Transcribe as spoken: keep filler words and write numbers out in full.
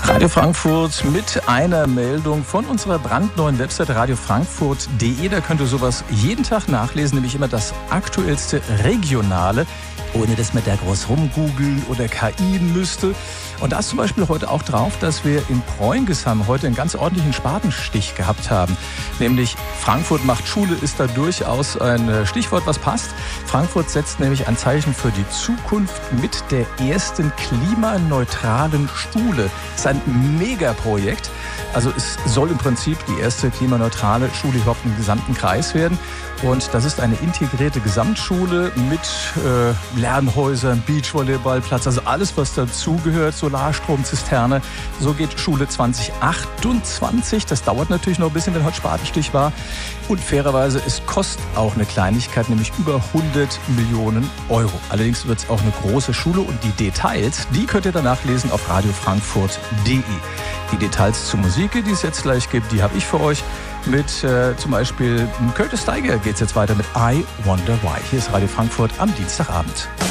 Radio Frankfurt mit einer Meldung von unserer brandneuen Website radio frankfurt punkt de. Da könnt ihr sowas jeden Tag nachlesen, nämlich immer das aktuellste Regionale, ohne dass man da groß rumgoogeln oder K I müsste. Und da ist zum Beispiel heute auch drauf, dass wir in Preungesheim heute einen ganz ordentlichen Spatenstich gehabt haben. Nämlich Frankfurt macht Schule ist da durchaus ein Stichwort, was passt. Frankfurt setzt nämlich ein Zeichen für die Zukunft mit der ersten klimaneutralen Schule. Das ist ein Megaprojekt. Also es soll im Prinzip die erste klimaneutrale Schule überhaupt im gesamten Kreis werden. Und das ist eine integrierte Gesamtschule mit äh, Lernhäusern, Beachvolleyballplatz, also alles, was dazugehört, Solarstrom, Zisterne. So geht Schule zwanzig achtundzwanzig. Das dauert natürlich noch ein bisschen, wenn heute Spatenstich war. Und fairerweise, es kostet auch eine Kleinigkeit, nämlich über hundert Millionen Euro. Allerdings wird es auch eine große Schule und die Details, die könnt ihr danach lesen auf radio frankfurt punkt de. Die Details zur Musik, die es jetzt gleich gibt, die habe ich für euch. Mit äh, zum Beispiel Curtis Steiger geht es jetzt weiter mit I Wonder Why. Hier ist Radio Frankfurt am Dienstagabend.